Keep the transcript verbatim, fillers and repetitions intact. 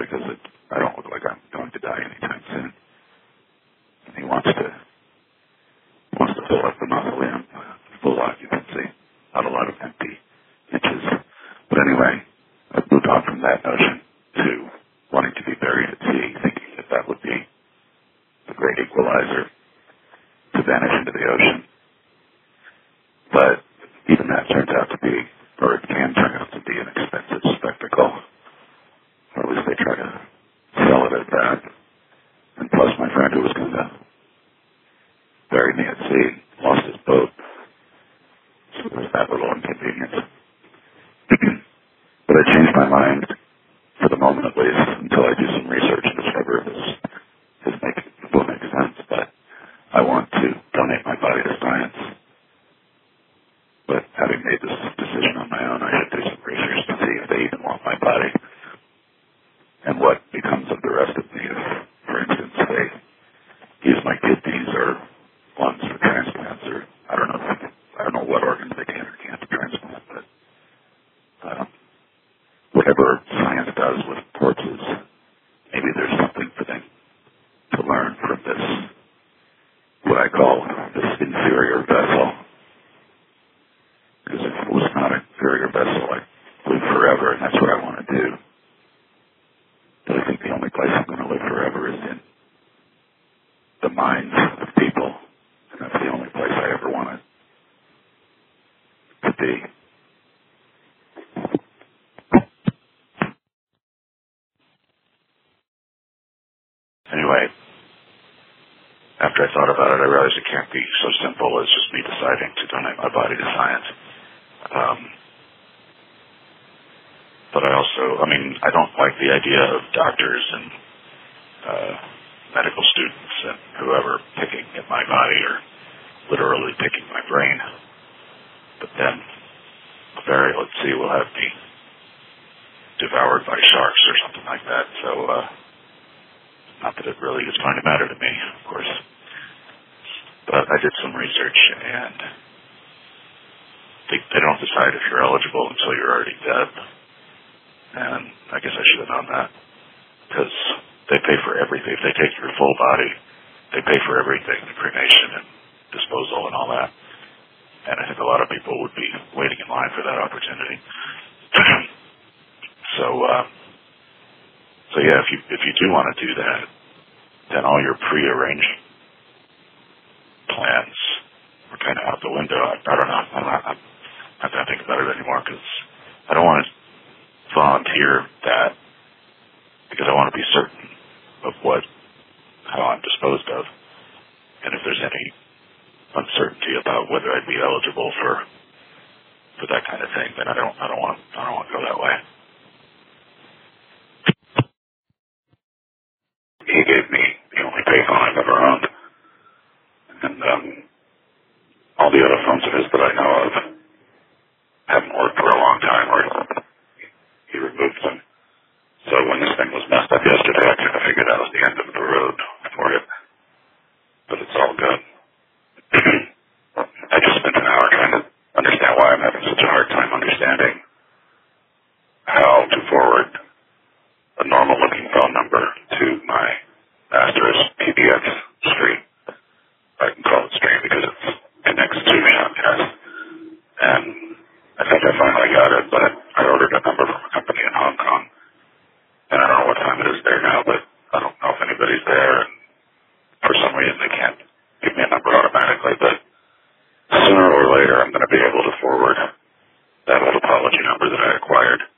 because it, I don't look like I'm going to die anytime soon. And he wants to wants to fill up the mausoleum, full occupancy, not a lot of empty niches. But anyway, I've moved on from that notion to wanting to be buried at sea, thinking that that would be the great equalizer to vanish into the ocean. But even that turns out to be, or it can turn out to be, an expensive spectacle. Or at least they try to sell it as that. And plus, my friend who was going to bury me at sea lost his boat. So there's that little inconvenience. But I changed my mind, for the moment at least, until I do some research and discover if this, this make, will make sense. But I want to donate my body to science. But having made this decision on my own, I should do some research to see if they even want my body. And what becomes of the rest of me if, for instance, they use my kidneys or lungs for transplants, or I don't know if, I don't know what organs they can or can't transplant, but um, whatever science does with corpses, maybe there's something for them to learn from this, what I call this inferior vessel. Because if it was not an inferior vessel, I'd live forever, and that's what I want to do. But I think the only place I'm going to live forever is in the minds of people, and that's the only place I ever wanted to be. Anyway, after I thought about it, I realized it can't be so simple as just me deciding to donate my body to science. Um, but I also, I mean, I don't like the idea of doctors and uh, medical students and whoever picking at my body or literally picking my brain. But then a burial at sea will have me devoured by sharks or something like that. So, uh, not that it really is going to matter to me, of course. But I did some research, and they, they don't decide if you're eligible until you're already dead. And I guess I should have done that, because they pay for everything. If they take your full body, they pay for everything, the cremation and disposal and all that. And I think a lot of people would be waiting in line for that opportunity. so, uh, so yeah, if you if you do want to do that, then all your pre-arranged plans are kind of out the window. I, I don't know. I'm not, I'm not going to think about it anymore because I don't want to volunteer that because I want to be certain of what, how I'm disposed of. And if there's any uncertainty about whether I'd be eligible for for that kind of thing, then I don't I don't want I don't want to go that way. He gave me the only payphone I've ever owned, and um, all the other phones of his that I know of haven't worked for a long time, or he removed them. So when this thing was messed up yesterday, I kind of figured that was the end of the road for it. But it's all good. I just spent an hour trying to understand why I'm having such a hard time understanding how to forward a normal-looking phone number to my asterisk P B X stream. I can call it stream because it connects to Shoutcast. And I think I finally got it, but I ordered a number from a company in Hong Kong. And I don't know what time it is there now, but I don't know if anybody's there. And for some reason, they can't give me a number automatically. But sooner or later, I'm going to be able to forward that old apology number that I acquired